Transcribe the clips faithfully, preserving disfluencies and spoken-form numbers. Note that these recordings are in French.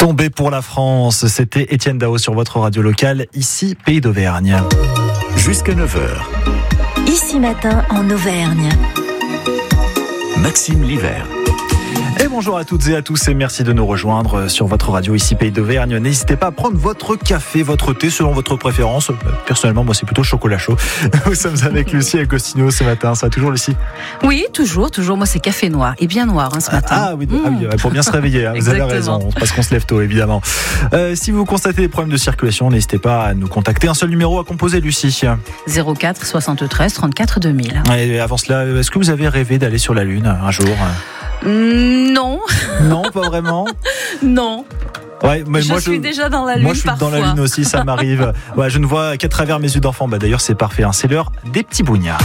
Tombé pour la France, c'était Étienne Dao sur votre radio locale, ici Pays d'Auvergne. Jusqu'à neuf heures. Ici matin en Auvergne. Maxime Livert. Et bonjour à toutes et à tous et merci de nous rejoindre sur votre radio ici Pays d'Auvergne. N'hésitez pas à prendre votre café, votre thé selon votre préférence. Personnellement, moi c'est plutôt chocolat chaud. Nous sommes avec Lucie Agostino ce matin. Ça va toujours, Lucie? Oui, toujours, toujours. Moi c'est café noir et bien noir hein, ce matin. Ah oui, mmh. ah oui, pour bien se réveiller. Hein, vous avez raison, parce qu'on se lève tôt évidemment. Euh, si vous constatez des problèmes de circulation, n'hésitez pas à nous contacter. Un seul numéro à composer, Lucie. zéro quatre soixante-treize trente-quatre deux mille. Et avant cela, est-ce que vous avez rêvé d'aller sur la Lune un jour? Non. Non, pas vraiment. Non. Ouais, mais je moi, suis je, déjà dans la Lune. Moi, je suis parfois. dans la Lune aussi, ça m'arrive. Ouais, je ne vois qu'à travers mes yeux d'enfant. Bah, d'ailleurs, c'est parfait. Hein. C'est l'heure des petits bougnards.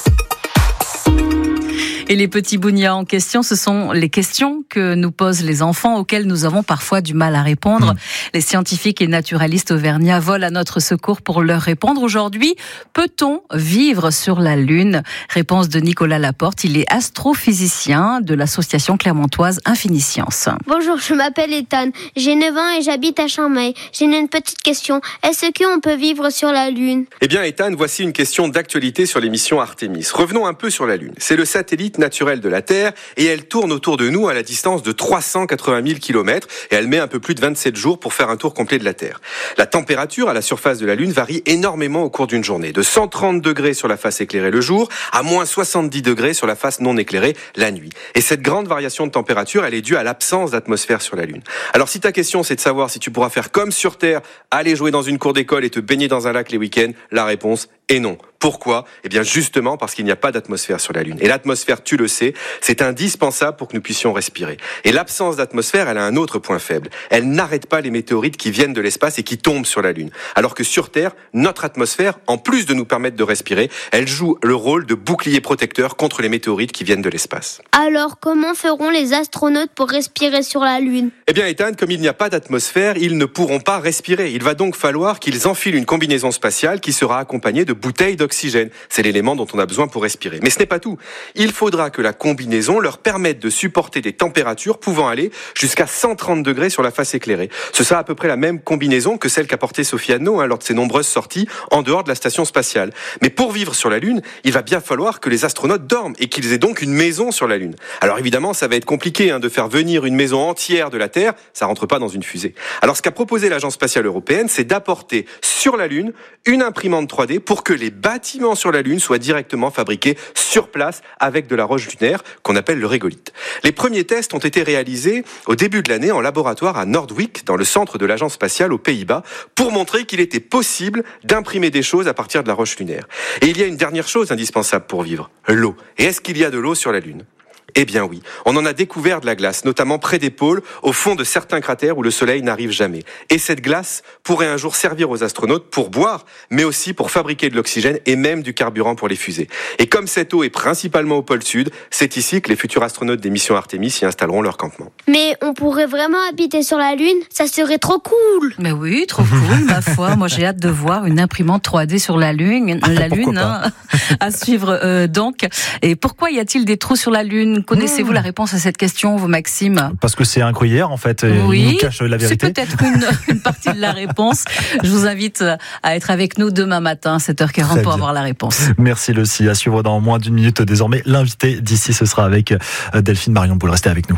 Et les petits bougnards en question, ce sont les questions que nous posent les enfants auxquelles nous avons parfois du mal à répondre. Mmh. Les scientifiques et naturalistes auvergnats volent à notre secours pour leur répondre. Aujourd'hui, peut-on vivre sur la Lune? Réponse de Nicolas Laporte. Il est astrophysicien de l'association clermontoise Infiniscience. Bonjour, je m'appelle Ethan. J'ai neuf ans et j'habite à Champmeil. J'ai une petite question. Est-ce qu'on peut vivre sur la Lune? Eh bien, Ethan, voici une question d'actualité sur les missions Artemis. Revenons un peu sur la Lune. C'est le satellite naturelle de la Terre et elle tourne autour de nous à la distance de trois cent quatre-vingt mille kilomètres et elle met un peu plus de vingt-sept jours pour faire un tour complet de la Terre. La température à la surface de la Lune varie énormément au cours d'une journée, de cent trente degrés sur la face éclairée le jour à moins soixante-dix degrés sur la face non éclairée la nuit. Et cette grande variation de température, elle est due à l'absence d'atmosphère sur la Lune. Alors si ta question c'est de savoir si tu pourras faire comme sur Terre, aller jouer dans une cour d'école et te baigner dans un lac les week-ends, la réponse est non. Pourquoi? Eh bien justement parce qu'il n'y a pas d'atmosphère sur la Lune. Et l'atmosphère, tu le sais, c'est indispensable pour que nous puissions respirer. Et l'absence d'atmosphère, elle a un autre point faible. Elle n'arrête pas les météorites qui viennent de l'espace et qui tombent sur la Lune. Alors que sur Terre, notre atmosphère, en plus de nous permettre de respirer, elle joue le rôle de bouclier protecteur contre les météorites qui viennent de l'espace. Alors comment feront les astronautes pour respirer sur la Lune? Eh bien Ethan, comme il n'y a pas d'atmosphère, ils ne pourront pas respirer. Il va donc falloir qu'ils enfilent une combinaison spatiale qui sera accompagnée de bouteilles d'oxygène. C'est l'élément dont on a besoin pour respirer. Mais ce n'est pas tout. Il faudra que la combinaison leur permette de supporter des températures pouvant aller jusqu'à cent trente degrés sur la face éclairée. Ce sera à peu près la même combinaison que celle qu'a portée Sophie Anneau hein, lors de ses nombreuses sorties en dehors de la station spatiale. Mais pour vivre sur la Lune, il va bien falloir que les astronautes dorment et qu'ils aient donc une maison sur la Lune. Alors évidemment, ça va être compliqué hein, de faire venir une maison entière de la Terre. Ça rentre pas dans une fusée. Alors ce qu'a proposé l'Agence spatiale européenne, c'est d'apporter sur la Lune une imprimante trois D pour que les bâtiments sur la Lune soient directement fabriqués sur place avec de la roche lunaire qu'on appelle le régolithe. Les premiers tests ont été réalisés au début de l'année en laboratoire à Noordwijk, dans le centre de l'Agence spatiale aux Pays-Bas, pour montrer qu'il était possible d'imprimer des choses à partir de la roche lunaire. Et il y a une dernière chose indispensable pour vivre, l'eau. Et est-ce qu'il y a de l'eau sur la Lune ? Eh bien oui, on en a découvert de la glace, notamment près des pôles, au fond de certains cratères où le soleil n'arrive jamais. Et cette glace pourrait un jour servir aux astronautes pour boire, mais aussi pour fabriquer de l'oxygène et même du carburant pour les fusées. Et comme cette eau est principalement au pôle sud, c'est ici que les futurs astronautes des missions Artemis y installeront leur campement. Mais on pourrait vraiment habiter sur la Lune? Ça serait trop cool! Mais oui, trop cool, ma foi. Moi, j'ai hâte de voir une imprimante trois D sur la Lune. La Lune, hein, à suivre euh, donc. Et pourquoi y a-t-il des trous sur la Lune? Connaissez-vous mmh. la réponse à cette question, vous, Maxime? Parce que c'est un gruyère, en fait. Oui, il nous cache la vérité. C'est peut-être une, une partie de la réponse. Je vous invite à être avec nous demain matin, à sept heures quarante, pour avoir la réponse. Merci, Lucie. À suivre dans moins d'une minute désormais. L'invité d'ici, ce sera avec Delphine Marion. Vous restez avec nous.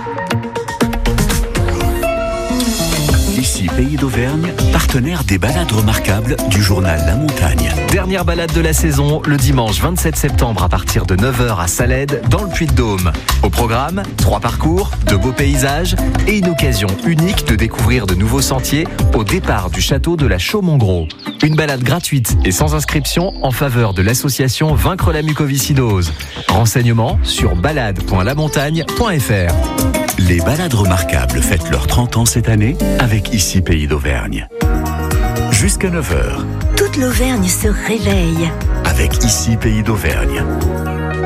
Ici Pays d'Auvergne, partenaire des balades remarquables du journal La Montagne. Dernière balade de la saison, le dimanche vingt-sept septembre à partir de neuf heures à Salède, dans le Puy-de-Dôme. Au programme, trois parcours, de beaux paysages et une occasion unique de découvrir de nouveaux sentiers au départ du château de la Chaux-Montgros. Une balade gratuite et sans inscription en faveur de l'association Vaincre la mucoviscidose. Renseignements sur balade point la montagne point f r. Les balades remarquables fêtent leurs trente ans cette année avec Ici Pays d'Auvergne. Jusqu'à neuf heures. Toute l'Auvergne se réveille. Avec Ici Pays d'Auvergne.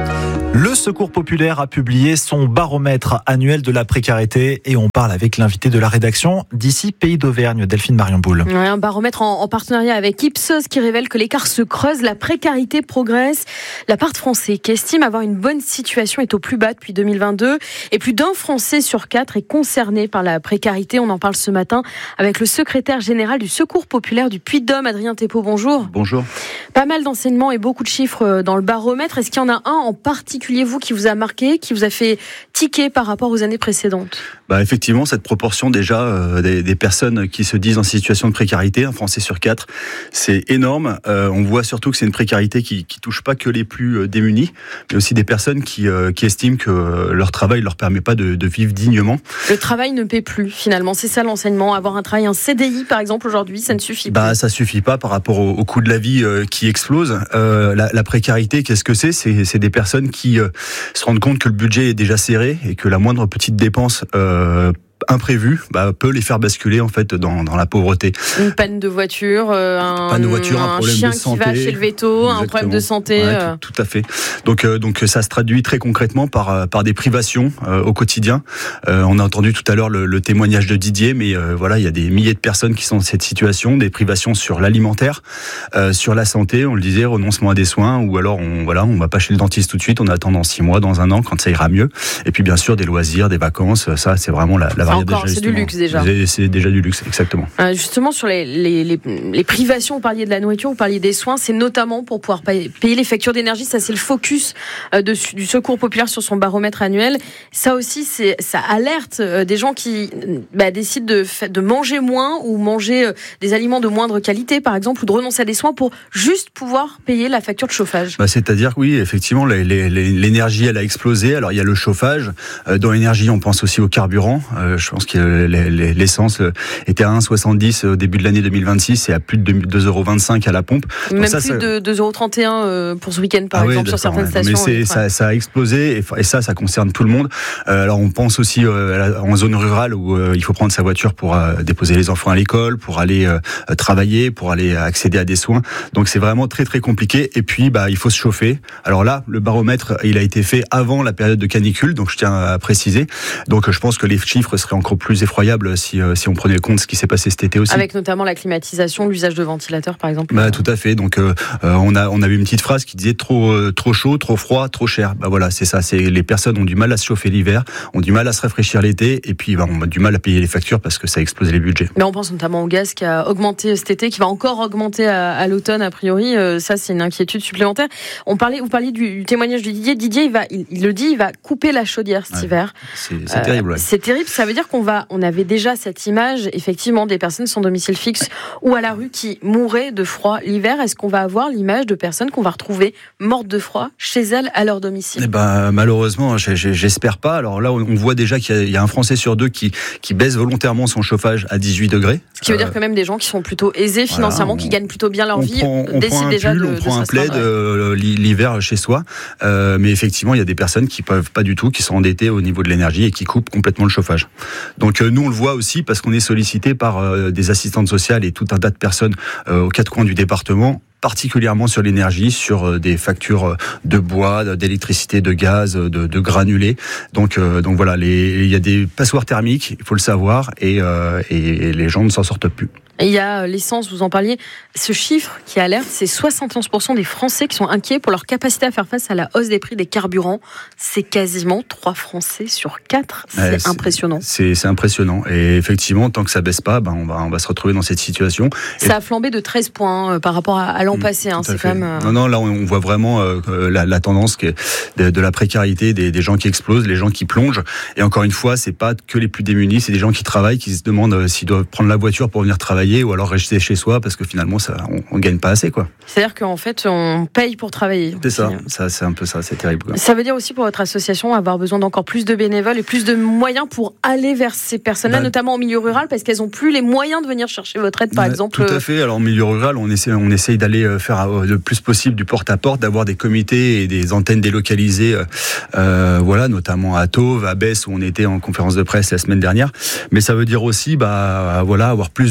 Le Secours populaire a publié son baromètre annuel de la précarité et on parle avec l'invité de la rédaction d'ici Pays d'Auvergne, Delphine Marion-Boule. Ouais, un baromètre en, en partenariat avec Ipsos qui révèle que l'écart se creuse, la précarité progresse. La part de Français qui estime avoir une bonne situation est au plus bas depuis deux mille vingt-deux et plus d'un Français sur quatre est concerné par la précarité. On en parle ce matin avec le secrétaire général du Secours populaire du Puy-de-Dôme, Adrien Thépeau. Bonjour. Bonjour. Pas mal d'enseignements et beaucoup de chiffres dans le baromètre. Est-ce qu'il y en a un en particulier, vous, qui vous a marqué, qui vous a fait tiquer par rapport aux années précédentes? Bah effectivement, cette proportion déjà euh, des, des personnes qui se disent en situation de précarité, un Français sur quatre, c'est énorme. Euh, on voit surtout que c'est une précarité qui, qui touche pas que les plus euh, démunis, mais aussi des personnes qui, euh, qui estiment que euh, leur travail leur permet pas de, de vivre dignement. Le travail ne paie plus, finalement. C'est ça l'enseignement. Avoir un travail, un C D I par exemple aujourd'hui, ça ne suffit bah, plus. Ça suffit pas par rapport au, au coût de la vie euh, qui explose. Euh, la, la précarité, qu'est-ce que c'est? C'est, c'est des personnes qui euh, se rendent compte que le budget est déjà serré et que la moindre petite dépense euh, imprévu bah, peut les faire basculer en fait dans, dans la pauvreté. Une panne de voiture, euh, un, panne de voiture, un, un problème chien de santé, qui va chez le véto, exactement. Un problème de santé. Ouais, euh... tout, tout à fait. Donc, euh, donc ça se traduit très concrètement par, par des privations euh, au quotidien. Euh, on a entendu tout à l'heure le, le témoignage de Didier, mais euh, voilà, il y a des milliers de personnes qui sont dans cette situation, des privations sur l'alimentaire, euh, sur la santé, on le disait, renoncement à des soins, ou alors on voilà, on va pas chez le dentiste tout de suite, on attend dans six mois, dans un an, quand ça ira mieux. Et puis bien sûr des loisirs, des vacances, ça c'est vraiment la, la variable encore, c'est du luxe. Déjà. C'est déjà du luxe, exactement. Euh, justement, sur les, les, les, les privations, vous parliez de la nourriture, vous parliez des soins, c'est notamment pour pouvoir payer, payer les factures d'énergie. Ça, c'est le focus euh, de, du Secours populaire sur son baromètre annuel. Ça aussi, c'est, ça alerte euh, des gens qui bah, décident de, de manger moins ou manger euh, des aliments de moindre qualité, par exemple, ou de renoncer à des soins pour juste pouvoir payer la facture de chauffage. Bah, c'est-à-dire que oui, effectivement, les, les, l'énergie, elle a explosé. Alors, il y a le chauffage. Euh, dans l'énergie, on pense aussi au carburant. Euh, je pense que les, les, l'essence était à un virgule soixante-dix au début de l'année deux mille vingt-six et à plus de deux virgule vingt-cinq euros à la pompe. Donc Même ça, plus ça... de deux virgule trente et un euros pour ce week-end, par ah exemple, oui, sur certaines ouais. stations. Mais c'est, ouais. ça, ça a explosé et, et ça, ça concerne tout le monde. Euh, alors on pense aussi euh, en zone rurale où euh, il faut prendre sa voiture pour euh, déposer les enfants à l'école, pour aller euh, travailler, pour aller accéder à des soins. Donc c'est vraiment très très compliqué. Et puis bah il faut se chauffer. Alors là, le baromètre, il a été fait avant la période de canicule, donc je tiens à préciser. Donc je pense que les chiffres seraient encore plus effroyables si si on prenait compte ce qui s'est passé cet été aussi. Avec notamment la climatisation, l'usage de ventilateurs par exemple. Bah, tout à fait. Donc euh, on a on avait une petite phrase qui disait trop euh, trop chaud, trop froid, trop cher. Bah voilà, c'est ça. C'est les personnes ont du mal à se chauffer l'hiver, ont du mal à se rafraîchir l'été, et puis bah, on a du mal à payer les factures parce que ça a explosé les budgets. Mais on pense notamment au gaz qui a augmenté cet été, qui va encore augmenter à, à l'automne a priori. Euh, ça c'est une inquiétude supplémentaire. On parlait, vous parliez du, du témoignage de Didier. Didier, il va, il, il le dit, il va couper la chaudière cet ouais. hiver. C'est, c'est euh, terrible. Ouais. C'est terrible. Ça veut dire qu'on va, on avait déjà cette image, effectivement, des personnes sans domicile fixe ou à la rue qui mourraient de froid l'hiver. Est-ce qu'on va avoir l'image de personnes qu'on va retrouver mortes de froid chez elles à leur domicile? Eh ben, malheureusement, j'espère pas. Alors là, on voit déjà qu'il y a un Français sur deux qui, qui baisse volontairement son chauffage à dix-huit degrés. Ce qui veut euh, dire que même des gens qui sont plutôt aisés financièrement, voilà, on, qui gagnent plutôt bien leur on vie, prend, on décident prend déjà pull, de on de prend un plaid euh, l'hiver chez soi. Euh, mais effectivement, il y a des personnes qui peuvent pas du tout, qui sont endettées au niveau de l'énergie et qui coupent complètement le chauffage. Donc euh, nous, on le voit aussi parce qu'on est sollicité par euh, des assistantes sociales et tout un tas de personnes euh, aux quatre coins du département, particulièrement sur l'énergie, sur des factures de bois, d'électricité, de gaz, de, de granulés. Donc, euh, donc voilà, les, il y a des passoires thermiques, il faut le savoir, et, euh, et les gens ne s'en sortent plus. Et il y a l'essence, vous en parliez. Ce chiffre qui alerte, c'est soixante et onze pour cent des Français qui sont inquiets pour leur capacité à faire face à la hausse des prix des carburants. C'est quasiment trois Français sur quatre. C'est, ouais, c'est impressionnant. C'est, c'est impressionnant. Et effectivement, tant que ça baisse pas, ben on va, on va se retrouver dans cette situation. Ça et... a flambé de treize points euh, par rapport à, à l'an mmh, passé. Hein, c'est quand même, euh... Non, non, là, on voit vraiment euh, la, la tendance qui est de, de la précarité, des, des gens qui explosent, les gens qui plongent. Et encore une fois, c'est pas que les plus démunis, c'est des gens qui travaillent, qui se demandent euh, s'ils doivent prendre la voiture pour venir travailler ou alors rester chez soi parce que finalement ça, on, on gagne pas assez, quoi. C'est-à-dire qu'en fait on paye pour travailler. C'est ça, ça c'est un peu ça, c'est terrible, quoi. Ça veut dire aussi pour votre association avoir besoin d'encore plus de bénévoles et plus de moyens pour aller vers ces personnes-là, bah, notamment en milieu rural, parce qu'elles ont plus les moyens de venir chercher votre aide, par bah, exemple. Tout à fait. Alors en milieu rural, on essaie, on essaye d'aller faire le plus possible du porte-à-porte, d'avoir des comités et des antennes délocalisées, euh, voilà, notamment à Tauve, à Besse où on était en conférence de presse la semaine dernière. Mais ça veut dire aussi, bah voilà, avoir plus de monde qui vient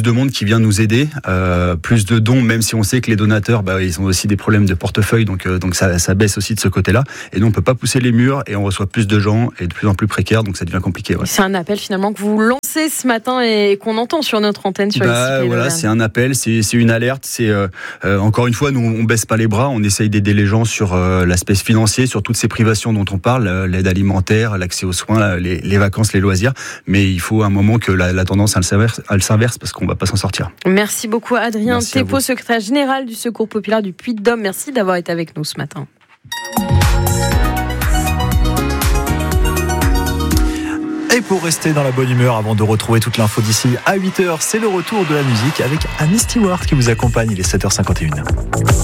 bien nous aider. Euh, plus de dons, même si on sait que les donateurs, bah, ils ont aussi des problèmes de portefeuille, donc, euh, donc ça, ça baisse aussi de ce côté-là. Et nous, on peut pas pousser les murs et on reçoit plus de gens et de plus en plus précaires, donc ça devient compliqué. Ouais. C'est un appel finalement que vous lancez ce matin et qu'on entend sur notre antenne sur bah, I C P voilà, c'est un appel, c'est, c'est une alerte. C'est euh, euh, encore une fois, nous on baisse pas les bras, on essaye d'aider les gens sur euh, l'aspect financier, sur toutes ces privations dont on parle, euh, l'aide alimentaire, l'accès aux soins, les, les vacances, les loisirs. Mais il faut un moment que la, la tendance elle s'inverse, elle s'inverse parce qu'on va pas s'en sortir. Merci beaucoup Adrien Thépaut, secrétaire général du Secours populaire du Puy-de-Dôme. Merci d'avoir été avec nous ce matin. Et pour rester dans la bonne humeur avant de retrouver toute l'info d'ici à huit heures, c'est le retour de la musique avec Annie Stewart qui vous accompagne. Il est sept heures cinquante et une.